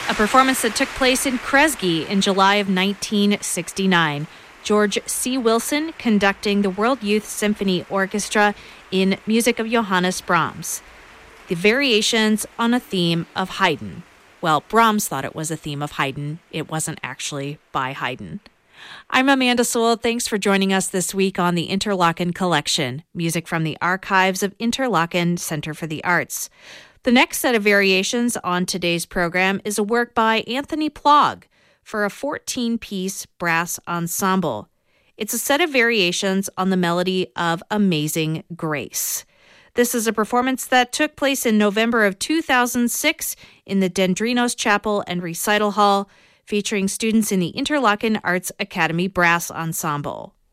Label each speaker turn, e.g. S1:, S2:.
S1: a performance that took place in Kresge in July of 1969. George C. Wilson conducting the World Youth Symphony Orchestra in music of Johannes Brahms. The variations on a theme of Haydn. Well, Brahms thought it was a theme of Haydn. It wasn't actually by Haydn. I'm Amanda Sewell. Thanks for joining us this week on the Interlochen Collection, music from the archives of Interlochen Center for the Arts. The next set of variations on today's program is a work by Anthony Plog for a 14-piece brass ensemble. It's a set of variations on the melody of Amazing Grace. This is a performance that took place in November of 2006 in the Dendrinos Chapel and Recital Hall, featuring students in the Interlochen Arts Academy Brass Ensemble.